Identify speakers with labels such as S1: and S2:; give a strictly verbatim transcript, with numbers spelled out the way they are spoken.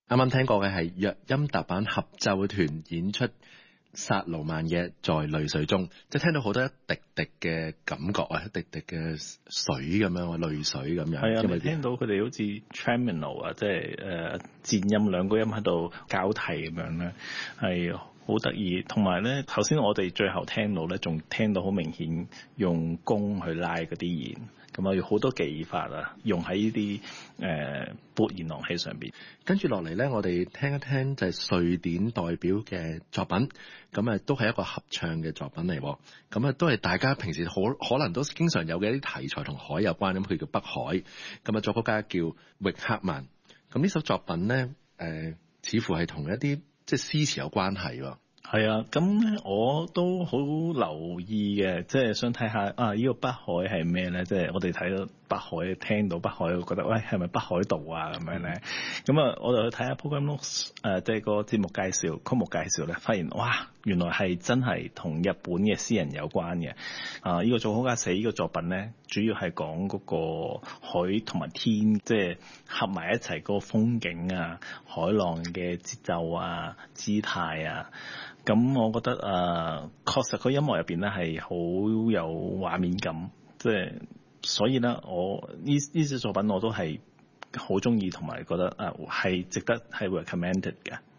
S1: 啱啱聽過嘅係弱音踏板合奏團演出薩魯曼嘅在淚水中，即係聽到好多一滴滴嘅感覺啊，一滴滴嘅水咁樣啊，淚水咁樣。
S2: 係啊，
S1: 因為
S2: 你聽到佢哋好似 tremolo 啊，即係誒漸音兩個音喺度交替咁樣咧，係好得意。同埋咧，頭先我哋最後聽到咧，仲聽到好明顯用弓去拉嗰啲弦。咁啊，有好多技法啊，用喺呢啲誒撥弦樂器上邊。
S1: 跟住落嚟咧，我哋聽一聽就係瑞典代表嘅作品，咁啊都係一個合唱嘅作品嚟，咁啊都係大家平時好可能都經常有嘅一啲題材同海有關，咁佢叫北海，咁啊作曲家叫域克曼，咁呢首作品咧，誒、呃、似乎係同一啲即係詩詞有關係喎。
S2: 係啊，咁咧我都好留意嘅，即係想睇下啊，呢、這個北海係咩咧？即係我哋睇到北海，聽到北海，我覺得喂係咪北海道啊咁樣咧？咁啊，我就去睇下 program notes，誒即係個節目介紹、曲目介紹咧，發現哇，原來係真係同日本嘅詩人有關嘅。啊，呢、這個作曲家寫呢個作品咧，主要係講嗰個海同埋天，即係合埋一齊嗰個風景啊，海浪嘅節奏啊、姿態啊。咁我覺得誒、呃，確實個音樂入邊咧係好有畫面感，即係所以咧，我呢呢隻作品我都係好中意，同埋覺得誒係、呃、值得係 recommended 嘅。